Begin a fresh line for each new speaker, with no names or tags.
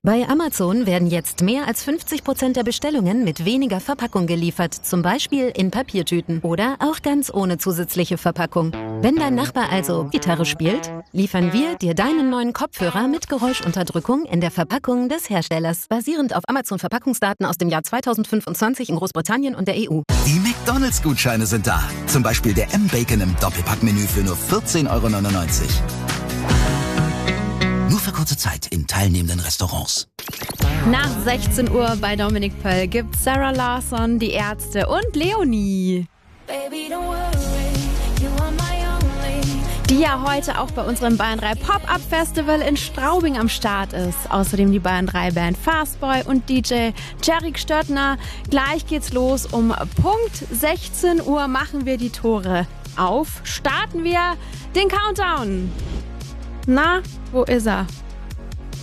Bei Amazon werden jetzt mehr als 50% der Bestellungen mit weniger Verpackung geliefert, zum Beispiel in Papiertüten oder auch ganz ohne zusätzliche Verpackung. Wenn dein Nachbar also Gitarre spielt, liefern wir dir deinen neuen Kopfhörer mit Geräuschunterdrückung in der Verpackung des Herstellers, basierend auf Amazon-Verpackungsdaten aus dem Jahr 2025 in Großbritannien und der EU.
Die McDonalds-Gutscheine sind da. Zum Beispiel der M-Bacon im Doppelpackmenü für nur 14,99 €. Nur für kurze Zeit in teilnehmenden Restaurants.
Nach 16 Uhr bei Dominik Pöll gibt Sarah Larsson, die Ärzte und Leonie.
Baby, don't worry, you are my only.
Die ja heute auch bei unserem Bayern 3 Pop-Up Festival in Straubing am Start ist. Außerdem die Bayern 3 Band Fastboy und DJ Jerry Stöttner. Gleich geht's los. Um Punkt 16 Uhr machen wir die Tore auf. Starten wir den Countdown. Na, wo ist er?